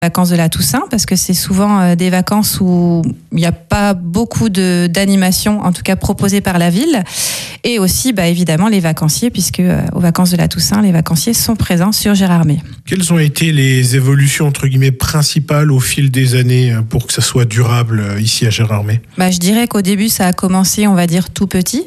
vacances de la Toussaint, parce que c'est souvent des vacances où il n'y a pas beaucoup d'animation, en tout cas proposées par la ville. Et aussi, évidemment, les vacanciers, puisque aux vacances de la Toussaint, les vacanciers sont présents sur Gérardmer. Quelles ont été les évolutions, entre guillemets, principales au fil des années pour que ça soit durable ici à Gérardmer ? Je dirais qu'au début, ça a commencé, on va dire, tout petit.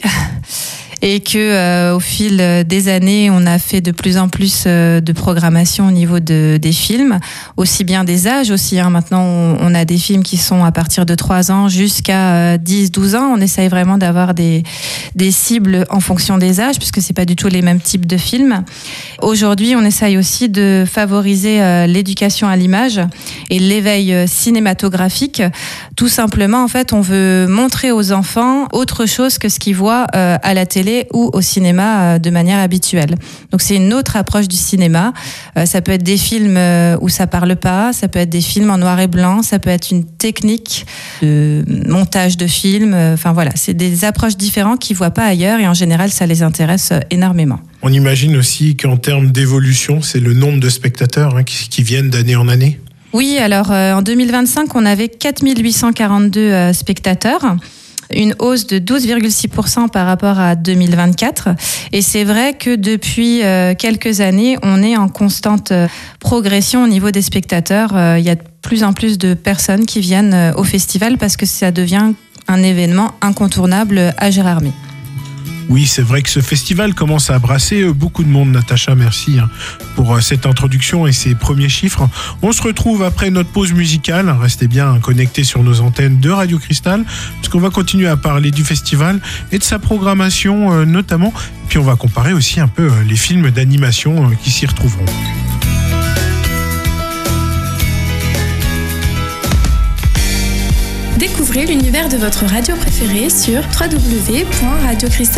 Et que au fil des années, on a fait de plus en plus de programmation au niveau des films, aussi bien des âges aussi. Maintenant, on a des films qui sont à partir de 3 ans jusqu'à 10-12 ans. On essaye vraiment d'avoir des cibles en fonction des âges, puisque c'est pas du tout les mêmes types de films. Aujourd'hui, on essaye aussi de favoriser l'éducation à l'image et l'éveil cinématographique. Tout simplement, en fait, on veut montrer aux enfants autre chose que ce qu'ils voient à la télé ou au cinéma de manière habituelle. Donc c'est une autre approche du cinéma. Ça peut être des films où ça parle pas, ça peut être des films en noir et blanc, ça peut être une technique de montage de films. Voilà, c'est des approches différentes qu'ils voient pas ailleurs et en général ça les intéresse énormément. On imagine aussi qu'en termes d'évolution, c'est le nombre de spectateurs qui viennent d'année en année. Oui, alors en 2025, on avait 4842 spectateurs. Une hausse de 12,6% par rapport à 2024. Et c'est vrai que depuis quelques années, on est en constante progression au niveau des spectateurs. Il y a de plus en plus de personnes qui viennent au festival parce que ça devient un événement incontournable à Gérardmer. Oui, c'est vrai que ce festival commence à brasser beaucoup de monde. Natacha, merci pour cette introduction et ces premiers chiffres. On se retrouve après notre pause musicale. Restez bien connectés sur nos antennes de Radio Cristal, puisqu'on va continuer à parler du festival et de sa programmation notamment. Puis on va comparer aussi un peu les films d'animation qui s'y retrouveront. Découvrez l'univers de votre radio préférée sur www.radiocristal.fr.